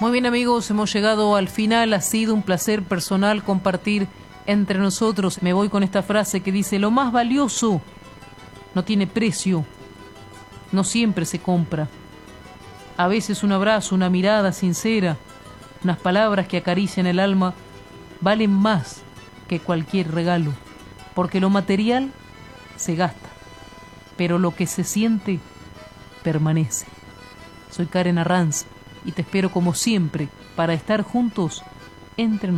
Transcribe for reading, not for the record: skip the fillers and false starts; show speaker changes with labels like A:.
A: Muy bien, amigos, hemos llegado al final. Ha sido un placer personal compartir entre nosotros. Me voy con esta frase que dice: lo más valioso no tiene precio, no siempre se compra. A veces un abrazo, una mirada sincera, unas palabras que acarician el alma valen más que cualquier regalo, porque lo material se gasta, pero lo que se siente permanece. Soy Karen Arranz y te espero como siempre para estar juntos entre nosotros.